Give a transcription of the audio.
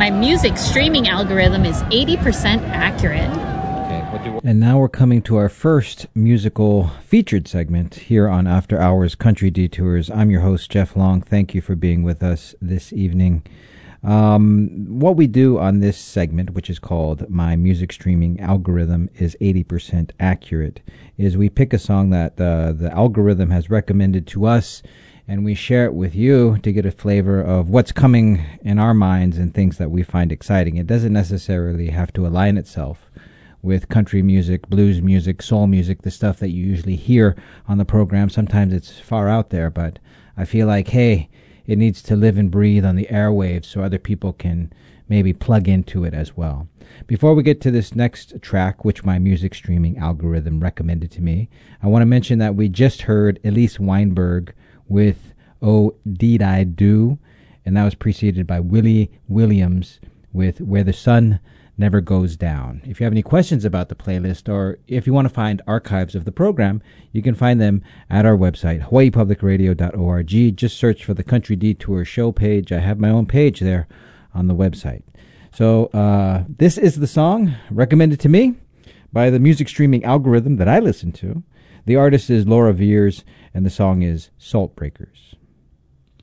My music streaming algorithm is 80% accurate. And now we're coming to our first musical featured segment here on After Hours Country Detours. I'm your host, Jeff Long. Thank you for being with us this evening. What we do on this segment, which is called My Music Streaming Algorithm is 80% Accurate, is we pick a song that the algorithm has recommended to us, and we share it with you to get a flavor of what's coming in our minds and things that we find exciting. It doesn't necessarily have to align itself with country music, blues music, soul music, the stuff that you usually hear on the program. Sometimes it's far out there, but I feel like, hey, it needs to live and breathe on the airwaves so other people can maybe plug into it as well. Before we get to this next track, which my music streaming algorithm recommended to me, I want to mention that we just heard Elise Weinberg with Oh Did I Do, and that was preceded by Willie Williams with Where the Sun Never Goes Down. If you have any questions about the playlist, or if you want to find archives of the program, you can find them at our website, hawaiipublicradio.org. Just search for the Country Detour show page. I have my own page there on the website. So this is the song recommended to me by the music streaming algorithm that I listen to. The artist is Laura Veers, and the song is Salt Breakers.